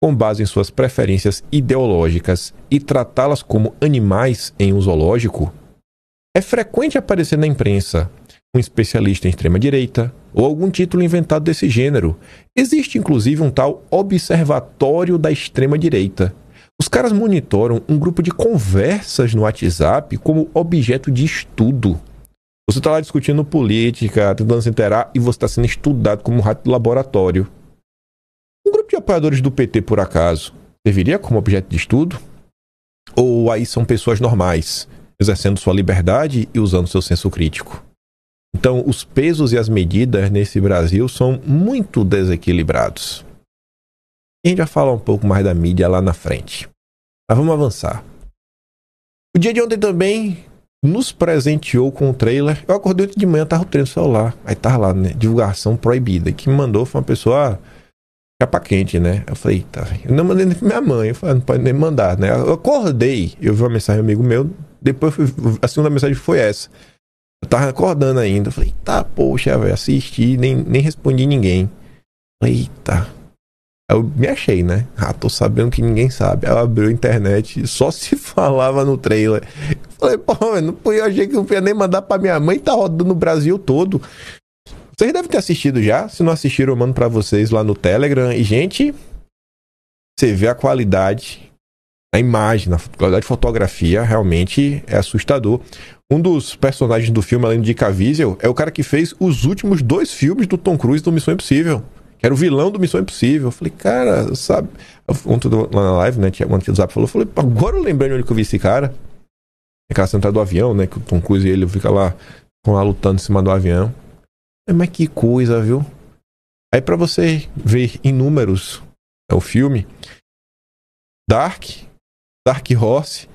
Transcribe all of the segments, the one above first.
com base em suas preferências ideológicas e tratá-las como animais em um zoológico, é frequente aparecer na imprensa um especialista em extrema-direita ou algum título inventado desse gênero. Existe inclusive um tal Observatório da Extrema-Direita. Os caras monitoram um grupo de conversas no WhatsApp como objeto de estudo. Você está lá discutindo política, tentando se inteirar, e você está sendo estudado como um rato de laboratório. Um grupo de apoiadores do PT, por acaso, serviria como objeto de estudo? Ou aí são pessoas normais, exercendo sua liberdade e usando seu senso crítico? Então, os pesos e as medidas nesse Brasil são muito desequilibrados. E a gente vai falar um pouco mais da mídia lá na frente. Mas vamos avançar. O dia de ontem também nos presenteou com o trailer. Eu acordei ontem de manhã, tava o trailer no celular. Aí tava lá, né? Divulgação proibida. E quem me mandou foi uma pessoa capa quente, né? Eu falei, tá. Eu não mandei nem pra minha mãe. Eu falei, não pode nem mandar, né? Eu acordei, eu vi uma mensagem do amigo meu. Depois a segunda mensagem foi essa. Eu tava acordando ainda. Eu falei, tá, poxa, velho, assisti, nem respondi ninguém. Eita. Eu me achei, né? Tô sabendo que ninguém sabe. Aí eu abri a internet, só se falava no trailer. Eu falei, pô, eu achei que não ia nem mandar pra minha mãe, tá rodando no Brasil todo. Vocês devem ter assistido já. Se não assistiram, eu mando pra vocês lá no Telegram. E, gente, você vê a qualidade, a imagem, a qualidade de fotografia, realmente é assustador. Um dos personagens do filme, além de Caviezel, é o cara que fez os últimos 2 filmes do Tom Cruise do Missão Impossível. Que era o vilão do Missão Impossível. Eu falei, cara, sabe... Ontem lá na live, né, tinha o WhatsApp falou, eu falei, agora eu lembrei de onde que eu vi esse cara. Aquela central do avião, né, que o Tom Cruise e ele fica lá lutando em cima do avião. Mas que coisa, viu? Aí pra você ver em números o filme, Dark Horse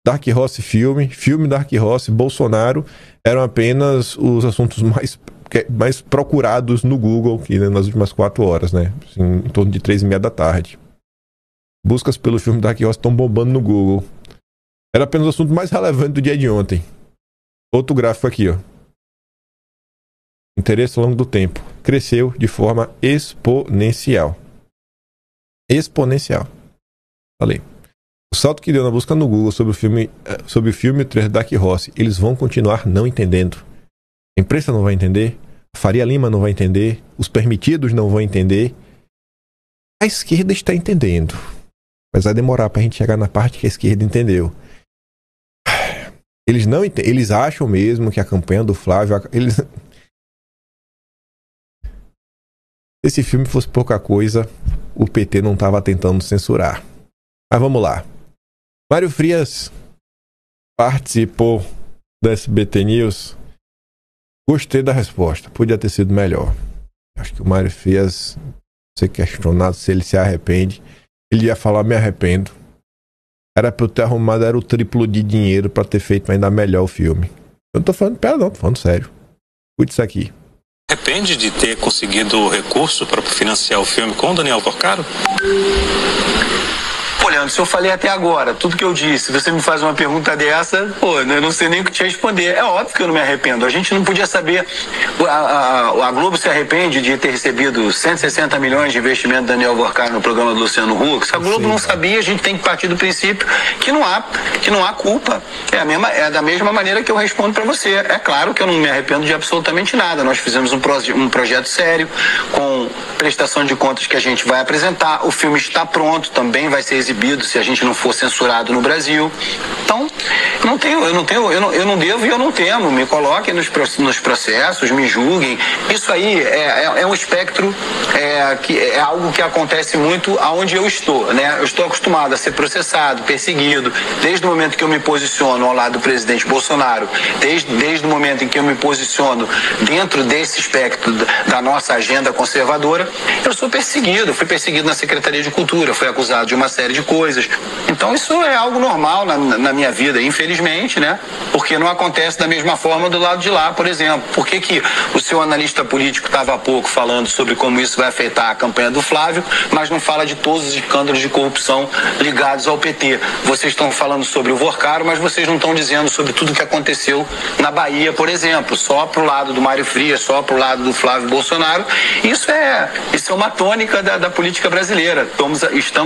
filme Dark Horse, Bolsonaro, eram apenas os assuntos mais procurados no Google que, né, nas últimas 4 horas, né? Assim, em torno de 3h30 da tarde. Buscas pelo filme Dark Horse estão bombando no Google. Era apenas o assunto mais relevante do dia de ontem. Outro gráfico aqui, ó. Interesse ao longo do tempo. Cresceu de forma exponencial. Exponencial. Falei. O salto que deu na busca no Google sobre o filme 3 Dark Horse, eles vão continuar não entendendo. A imprensa não vai entender, a Faria Lima não vai entender, os permitidos não vão entender. A esquerda está entendendo. Mas vai demorar para a gente chegar na parte que a esquerda entendeu. Eles acham mesmo que a campanha do Flávio... Se esse filme fosse pouca coisa, o PT não estava tentando censurar. Mas vamos lá. Mário Frias participou da SBT News. Gostei da resposta. Podia ter sido melhor. Acho que o Mário Frias, ser questionado se ele se arrepende, ele ia falar, me arrependo. Era pra eu ter arrumado, era o triplo de dinheiro pra ter feito ainda melhor o filme. Eu não tô falando piada não, tô falando sério. Cuide isso aqui. Arrepende de ter conseguido recurso para financiar o filme com o Daniel Porcaro? Pô, Leandro, se eu falei até agora tudo que eu disse, você me faz uma pergunta dessa, pô, eu não sei nem o que te responder. É óbvio que eu não me arrependo. A gente não podia saber. A Globo se arrepende de ter recebido 160 milhões de investimento do Daniel Porcaro no programa do Luciano Huck. Se a Globo não sabia, a gente tem que partir do princípio que não há culpa. É da mesma maneira que eu respondo para você. É claro que eu não me arrependo de absolutamente nada. Nós fizemos um projeto sério, com prestação de contas que a gente vai apresentar. O filme está pronto, também vai ser exibido se a gente não for censurado no Brasil. Então, eu não devo e eu não temo. Me coloquem nos processos, me julguem. Isso aí é um espectro, que é algo que acontece muito aonde eu estou, né? Eu estou acostumado a ser processado, perseguido, desde o momento que eu me posiciono ao lado do presidente Bolsonaro, desde o momento em que eu me posiciono dentro desse espectro da nossa agenda conservadora, eu sou perseguido. Fui perseguido na Secretaria de Cultura, fui acusado de uma série de coisas. Então isso é algo normal na minha vida, infelizmente, né? Porque não acontece da mesma forma do lado de lá, por exemplo. Por que o seu analista político estava há pouco falando sobre como isso vai afetar a campanha do Flávio, mas não fala de todos os escândalos de corrupção ligados ao PT? Vocês estão falando sobre o Porcaro, mas vocês não estão dizendo sobre tudo que aconteceu na Bahia, por exemplo, só pro lado do Mário Frias, só pro lado do Flávio Bolsonaro. Isso é uma tônica da política brasileira. Estamos